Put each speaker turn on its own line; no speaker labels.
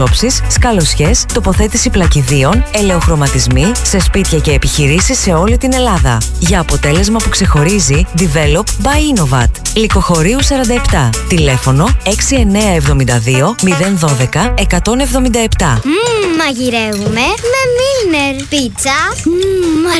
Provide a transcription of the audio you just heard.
όψεις, σκαλωσιές, τοποθέτηση πλακιδίων, ελαιοχρωματισμοί σε σπίτια και επιχειρήσεις σε όλη την Ελλάδα. Για αποτέλεσμα που ξεχωρίζει, Develop by Innovat. Λυκοχωρίου 47. Τηλέφωνο 6972 012 177.
Μαγειρεύουμε με Milner. Πίτσα. Μ'